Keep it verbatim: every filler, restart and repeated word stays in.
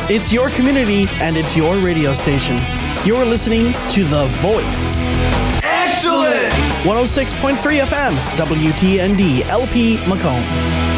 It's your community and it's your radio station. You're listening to The Voice. Excellent! one oh six point three F M, W T N D, L P Macomb.